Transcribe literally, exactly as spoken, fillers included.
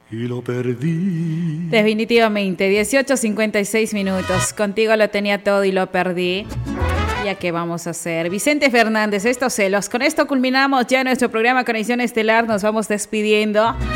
y lo perdí. Definitivamente, dieciocho cincuenta y seis minutos. Contigo lo tenía todo y lo perdí. ¿Ya qué vamos a hacer? Vicente Fernández, estos celos. Con esto culminamos ya nuestro programa Conexión Estelar. Nos vamos despidiendo.